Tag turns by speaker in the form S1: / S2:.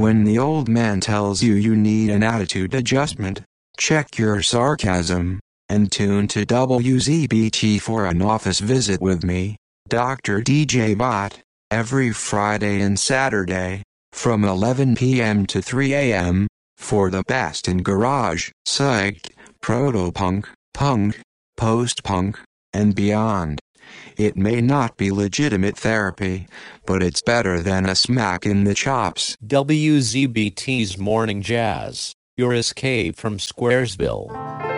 S1: When the old man tells you you need an attitude adjustment, check your sarcasm, and tune to WZBT for an office visit with me, Dr. DJ Bot, every Friday and Saturday, from 11 p.m. to 3 a.m., for the best in garage, psych, proto-punk, punk, post-punk, and beyond. It may not be legitimate therapy, but it's better than a smack in the chops.
S2: WZBT's Morning Jazz, your escape from Squaresville.